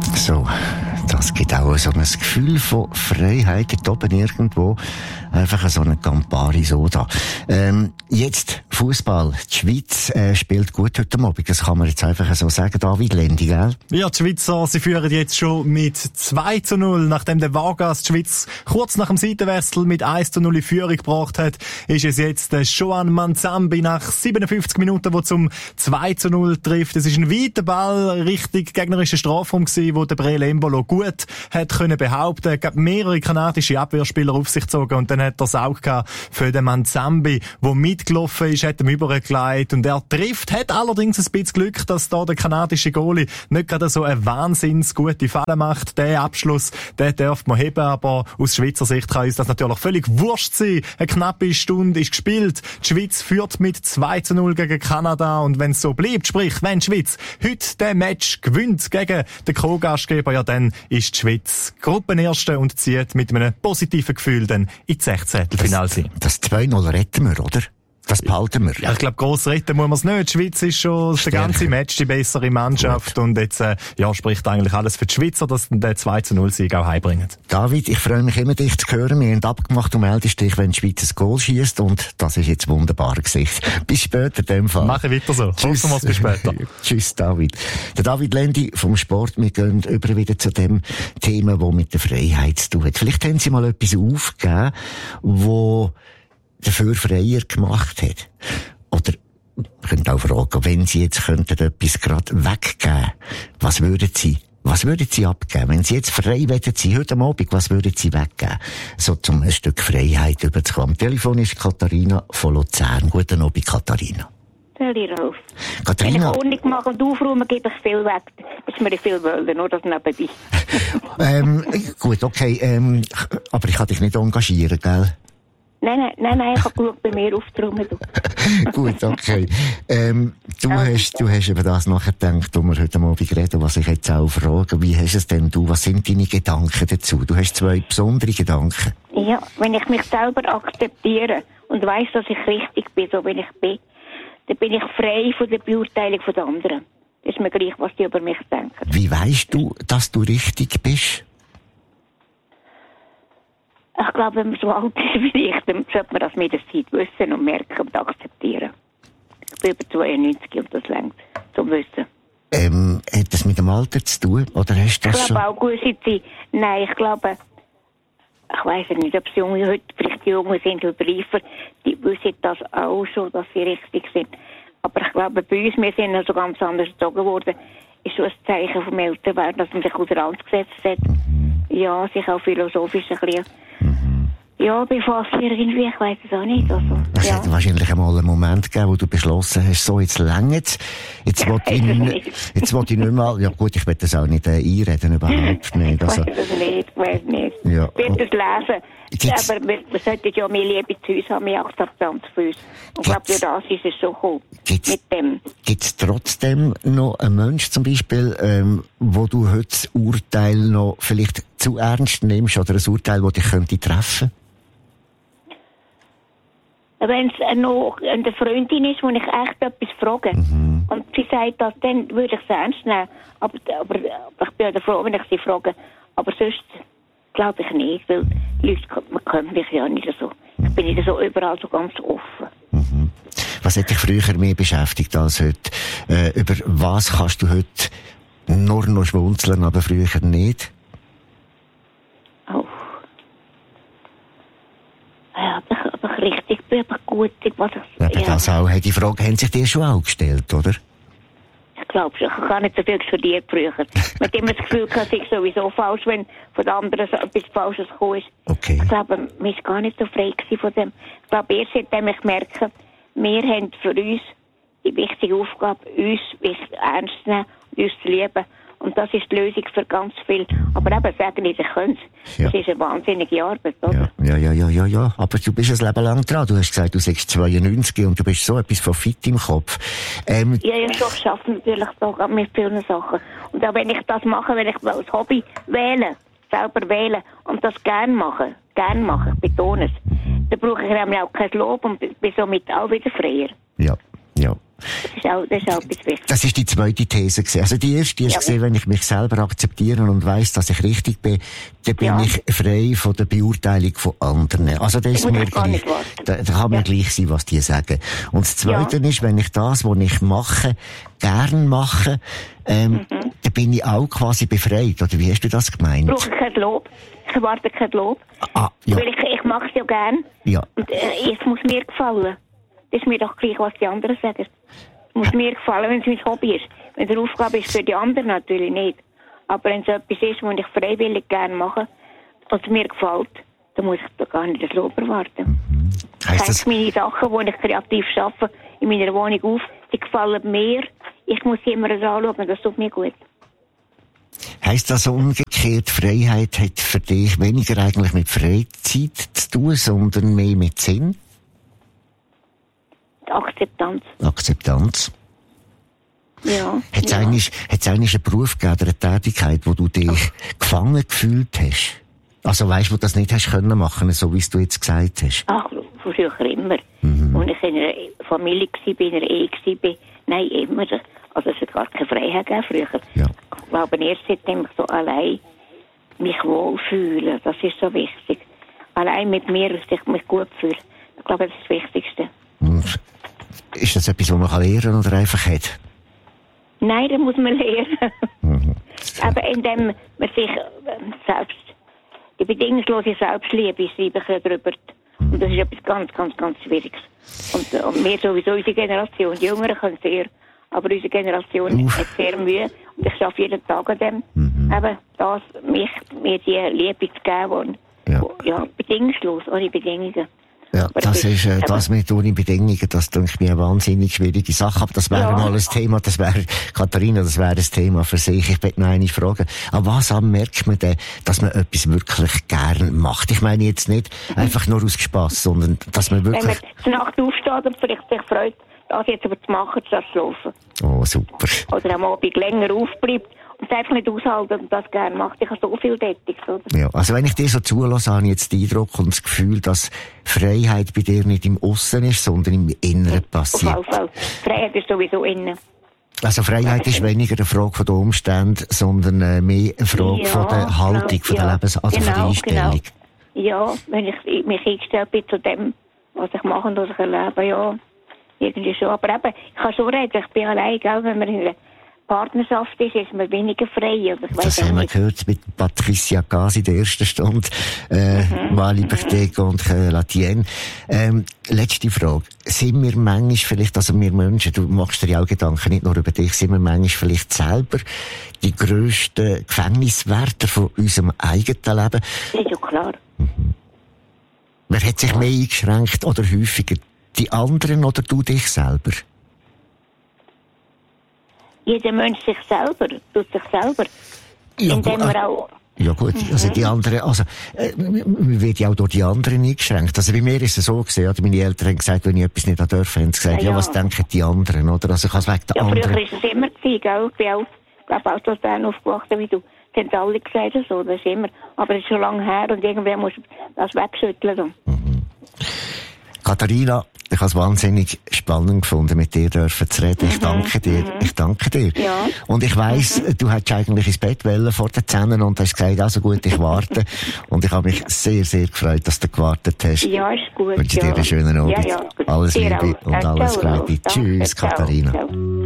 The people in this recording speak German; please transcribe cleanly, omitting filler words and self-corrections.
So, das gibt auch so ein Gefühl von Freiheit dort oben irgendwo. Einfach so eine Campari Soda. Jetzt Fußball. Die Schweiz spielt gut heute Abend. Das kann man jetzt einfach so sagen. David Lendi, gell? Ja, die Schweizer, sie führen jetzt schon mit 2:0. Nachdem der Vargas die Schweiz kurz nach dem Seitenwechsel mit 1:0 in Führung gebracht hat, ist es jetzt Joan Manzambi nach 57 Minuten, der zum 2:0 trifft. Es ist ein weiter Ball richtig gegnerischer Strafraum gewesen, wo der Breel Embolo gut hat können behaupten. Er gab mehrere kanadische Abwehrspieler auf sich gezogen und dann hat er es auch gehabt für den Manzambi, der mitgelaufen ist, hat ihm übergelegt und er trifft, hat allerdings ein bisschen Glück, dass da der kanadische Goalie nicht gerade so eine wahnsinns gute Falle macht. Der Abschluss, den darf man heben, aber aus Schweizer Sicht kann uns das natürlich völlig wurscht sein. Eine knappe Stunde ist gespielt. Die Schweiz führt mit 2:0 gegen Kanada und wenn es so bleibt, sprich, wenn die Schweiz heute den Match gewinnt gegen den Co-Gastgeber, ja dann ist die Schweiz Gruppenerste und zieht mit einem positiven Gefühl dann in die 16. sein. Das 2:0 retten wir, oder? Das behalten wir. Ja, ich glaube, gross retten muss man es nicht. Die Schweiz ist schon der ganze Match die bessere Mannschaft. Gut. Und jetzt spricht eigentlich alles für die Schweizer, dass den 2:0-Sieg auch heimbringen. David, ich freue mich immer, dich zu hören. Wir haben abgemacht, du meldest dich, wenn die Schweiz ein Goal schießt und das ist jetzt wunderbar Gesicht. Bis später in dem Fall. Mache weiter so. Tschüss. Hoffen wir es bis später. Tschüss, David. Der David Lendi vom Sport. Wir gehen über wieder zu dem Thema, das mit der Freiheit zu tun hat. Vielleicht haben Sie mal etwas aufgegeben, wo dafür freier gemacht hat. Oder, man könnte auch fragen, wenn Sie jetzt könnten etwas gerade weggeben, was würden Sie abgeben? Wenn Sie jetzt frei werden Sie heute Abend, was würden Sie weggeben? So zum ein Stück Freiheit überzukommen. Am Telefon ist Katharina von Luzern. Guten Abend, Katharina. Rolf. Katharina. Wenn ich Ordnung mache und aufräume, gebe ich viel weg. Das ist mir viel wollen, nur das nebenbei. Gut, okay, aber ich kann dich nicht engagieren, gell? Nein, ich habe geschaut, bei mir aufzuräumen. Gut, okay. Du hast über das nachgedacht, wo wir heute Abend reden, was ich jetzt auch frage. Wie hast es denn du? Was sind deine Gedanken dazu? Du hast 2 besondere Gedanken. Ja, wenn ich mich selber akzeptiere und weiss, dass ich richtig bin, so wie ich bin, dann bin ich frei von der Beurteilung der anderen. Das ist mir gleich, was die über mich denken. Wie weisst du, dass du richtig bist? Ich glaube, wenn man so alt ist wie ich, dann sollte man das mit der Zeit wissen und merken und akzeptieren. Ich bin über 92 und das reicht zum Wissen. Hat das mit dem Alter zu tun? Oder hast du das ich glaube auch gewisse Zeit. Nein, ich glaube, ich weiss nicht, ob es Junge heute, vielleicht die Jungen sind oder reifer, die wissen das auch schon, dass sie richtig sind. Aber ich glaube, bei uns, wir sind noch so ganz anders erzogen worden, ist schon ein Zeichen vom Älterwerden, dass man sich aus der Hand gesetzt hat. Ja, sich auch philosophisch ein bisschen befasst irgendwie, ich weiss es auch nicht. Also, es hat wahrscheinlich einmal einen Moment gegeben, wo du beschlossen hast, so, jetzt längt's. Jetzt wollte ich nicht mal, ja gut, ich will das auch nicht einreden, überhaupt nicht. Also, ich weiss nicht. Ja. Ich werde es lesen. Aber wir sollten ja mehr Liebe zu uns haben, mehr Akzeptanz für uns. Und ich glaube, durch das ist es so cool. Mit dem. Gibt's trotzdem noch einen Mensch zum Beispiel, wo du heute das Urteil noch vielleicht zu ernst nimmst oder ein Urteil, das dich könnte treffen? Wenn es noch eine Freundin ist, wo ich echt etwas frage, und sie sagt das, dann würde ich es ernst nehmen. Aber ich bin ja froh, wenn ich sie frage. Aber sonst glaube ich nicht, weil die Leute, man kennt mich ja nicht so. Ich bin nicht so überall so ganz offen. Mhm. Was hat dich früher mehr beschäftigt als heute? Über was kannst du heute nur noch schmunzeln, aber früher nicht? Oh. Ja, aber ich richtig bin, aber gut. Das auch, die Frage haben sich dir schon auch gestellt, oder? Ich glaube schon, ich habe gar nicht so viel studiert früher. Mit dem das Gefühl gehabt, ich sowieso falsch, wenn von den anderen so etwas Falsches gekommen ist. Okay. Ich glaube, man war gar nicht so frei von dem. Ich glaube, erst seitdem ich merke, wir haben für uns die wichtige Aufgabe, uns ernst zu nehmen und uns zu lieben. Und das ist die Lösung für ganz viel. Aber eben, sagen nicht, ich könnte es. Das ist eine wahnsinnige Arbeit, oder? Ja. Aber du bist ein Leben lang dran. Du hast gesagt, du bist 92 und du bist so etwas von fit im Kopf. Ich schaffe natürlich doch mit vielen Sachen. Und auch wenn ich das mache, wenn ich als Hobby selber wählen und das gerne mache, ich betone es, dann brauche ich nämlich auch kein Lob und bin somit auch wieder freier. Ja. Das ist auch etwas wichtig. Das ist die zweite These gewesen. Also die erste ist gesehen, wenn ich mich selber akzeptiere und weiss, dass ich richtig bin, dann bin ich frei von der Beurteilung von anderen. Also das ist mir gleich, da kann mir gleich sein, was die sagen. Und das Zweite ist, wenn ich das, was ich mache, gern mache, dann bin ich auch quasi befreit. Oder wie hast du das gemeint? Ich brauche kein Lob. Ich erwarte kein Lob. Weil ich mache es ja gern. Ja. Und es muss mir gefallen. Das ist mir doch gleich, was die anderen sagen. Es muss mir gefallen, wenn es mein Hobby ist. Wenn es eine Aufgabe ist für die anderen, natürlich nicht. Aber wenn es etwas ist, was ich freiwillig gerne mache, und es mir gefällt, dann muss ich da gar nicht das Lob erwarten. Heisst das... meine Sachen, die ich kreativ arbeite, in meiner Wohnung auf, die gefallen mir. Ich muss sie immer anschauen, das tut mir gut. Heisst das umgekehrt, Freiheit hat für dich weniger eigentlich mit Freizeit zu tun, sondern mehr mit Sinn? Akzeptanz. Akzeptanz. Ja. Hat es eigentlich einen Beruf gegeben, eine Tätigkeit, wo du dich gefangen gefühlt hast? Also weisst, wo du das nicht hast können machen, so wie es du jetzt gesagt hast? Ach, früher immer. Als ich in einer Familie war, in einer Ehe war, nein, immer. Also es hat gar keine Freiheit gegeben früher. Ja. Ich glaube, erst seitdem ich so allein mich wohlfühle, das ist so wichtig. Allein mit mir, dass ich mich gut fühle. Ich glaube, das ist das Wichtigste. Und ist das etwas, was man lernen oder einfach hat? Nein, das muss man lernen. Aber indem man sich selbst, die bedingungslose Selbstliebe schreibe ich darüber. Und das ist etwas ganz, ganz, ganz Schwieriges. Und wir sowieso, unsere Generation, die Jüngeren können sehr, aber unsere Generation hat sehr Mühe. Und ich schaffe jeden Tag an dem. Eben, das, mir die Liebe zu geben, bedingungslos, ohne Bedingungen. Ja, das ist, das mit ohne Bedingungen, das denke ich mir eine wahnsinnig schwierige Sache. Aber das wäre mal ein Thema, Katharina, das wäre ein Thema für sich. Ich möchte noch eine Frage. An was merkt man denn, dass man etwas wirklich gern macht? Ich meine jetzt nicht einfach nur aus Spass, sondern dass man wirklich... Wenn man zur Nacht aufsteht und vielleicht sich freut, das jetzt aber zu machen, statt zu schlafen. Oh, super. Oder am Abend länger aufbleibt und es einfach nicht aushalten und das gerne macht. Ich habe so viel Tätiges, oder? Ja, also wenn ich dir so zulasse, habe ich jetzt den Eindruck und das Gefühl, dass Freiheit bei dir nicht im Aussen ist, sondern im Inneren passiert. Auf jeden Fall. Freiheit ist sowieso innen. Also Freiheit ist weniger eine Frage der Umstände, sondern mehr eine Frage von der Haltung, von der von der Einstellung. Genau. Ja, wenn ich mich eingestellt bin zu dem, was ich mache und was ich erlebe, ja, irgendwie schon. Aber eben, ich kann schon reden, ich bin allein, gell, wenn man in einer Partnerschaft ist man weniger frei. Oder das haben wir gehört mit Patricia Gasi in der ersten Stunde, Ma Liberté contre la Tienne. Letzte Frage. Sind wir manchmal vielleicht, also wir Menschen, du machst dir ja auch Gedanken, nicht nur über dich, sind wir manchmal vielleicht selber die grössten Gefängniswärter von unserem eigenen Leben? Das ist ja klar. Wer hat sich mehr eingeschränkt oder häufiger? Die anderen oder du dich selber? Jeder Mensch sich selber, tut sich selber. Ja, indem er auch... Ja gut, also die anderen, man wird ja auch durch die anderen eingeschränkt. Also bei mir ist es so gewesen, meine Eltern haben gesagt, wenn ich etwas nicht dürfen, haben sie gesagt, ja, was denken die anderen, oder? Also ich kann es wegen der anderen... Früher ist es immer gewesen, gell? Ich bin auch so aufgewachsen wie du. Das haben alle gesagt, so, das ist immer. Aber es ist schon lange her und irgendwer muss das wegschütteln. Katharina, ich habe es wahnsinnig spannend gefunden, mit dir dürfen zu reden. Ich danke dir. Ich danke dir. Ja. Und ich weiss, du hättest eigentlich ins Bett wollen vor den 10 und hast gesagt, also gut, ich warte. Und ich habe mich sehr, sehr gefreut, dass du gewartet hast. Ja, ist gut. Ich wünsche dir einen schönen Abend. Ja, alles Liebe und alles Gute. Tschüss, Katharina. Ciao.